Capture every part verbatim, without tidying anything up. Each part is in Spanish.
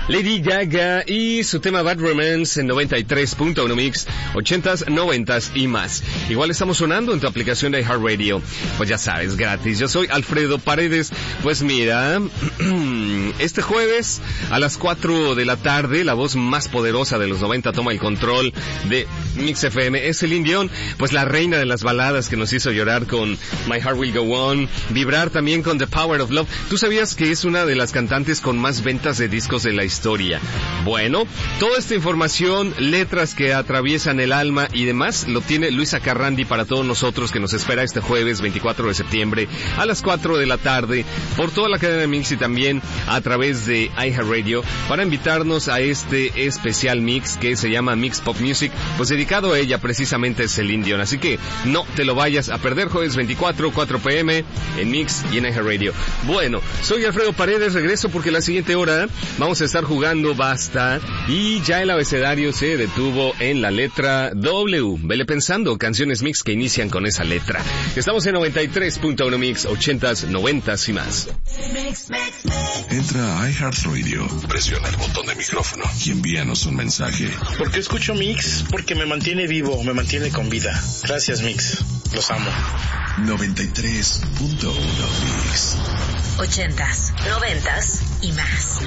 Lady Gaga y su tema Bad Romance en noventa y tres punto uno Mix, ochentas, noventas y más. Igual estamos sonando en tu aplicación de iHeartRadio. Pues ya sabes, gratis. Yo soy Alfredo Paredes. Pues mira, este jueves a las cuatro de la tarde, la voz más poderosa de los noventa toma el control de Mix F M. Es Celine Dion, pues la reina de las baladas que nos hizo llorar con My Heart Will Go On, vibrar también con The Power of Love. ¿Tú sabías que es una de las cantantes con más ventas de discos de la historia? Historia. Bueno, toda esta información, letras que atraviesan el alma y demás, lo tiene Luisa Carrandi para todos nosotros, que nos espera este jueves veinticuatro de septiembre a las cuatro de la tarde por toda la cadena de Mix y también a través de iHeartRadio para invitarnos a este especial mix que se llama Mix Pop Music, pues dedicado a ella precisamente Celine Dion. Así que no te lo vayas a perder, jueves veinticuatro, cuatro p m en Mix y en iHeartRadio. Bueno, soy Alfredo Paredes, regreso porque la siguiente hora vamos a estar jugando Basta y ya el abecedario se detuvo en la letra W. Vele pensando, canciones mix que inician con esa letra. Estamos en noventa y tres punto uno Mix, ochentas, noventas y más. Entra a iHeartRadio, presiona el botón de micrófono y envíanos un mensaje. ¿Por qué escucho Mix? Porque me mantiene vivo, me mantiene con vida. Gracias, Mix. Los amo. noventa y tres punto uno Mix. Ochentas, noventas y más.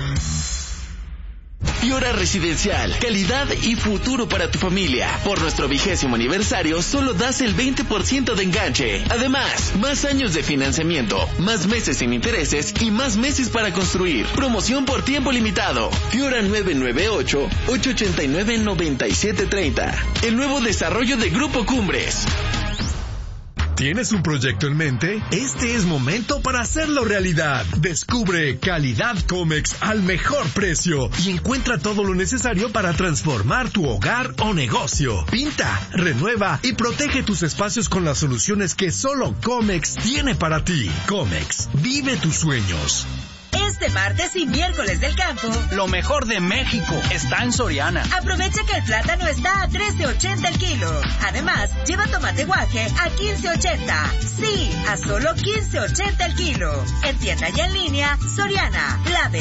Fiora Residencial, calidad y futuro para tu familia. Por nuestro vigésimo aniversario, solo das el veinte por ciento de enganche. Además, más años de financiamiento, más meses sin intereses y más meses para construir. Promoción por tiempo limitado. Fiora nueve nueve ocho, ocho ocho nueve, nueve siete tres cero. El nuevo desarrollo de Grupo Cumbres. ¿Tienes un proyecto en mente? Este es momento para hacerlo realidad. Descubre Calidad Comex al mejor precio y encuentra todo lo necesario para transformar tu hogar o negocio. Pinta, renueva y protege tus espacios con las soluciones que solo Comex tiene para ti. Comex, vive tus sueños. Este martes y miércoles del campo, lo mejor de México está en Soriana. Aprovecha que el plátano está a trece ochenta el kilo. Además, lleva tomate guaje a quince ochenta. Sí, a solo quince ochenta el kilo. En tienda y en línea, Soriana, la